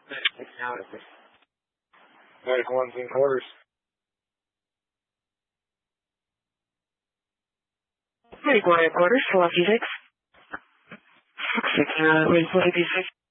Medic one's in quarters. Medic 1 in quarters, Lucky 6. 6, wait, Lucky 6.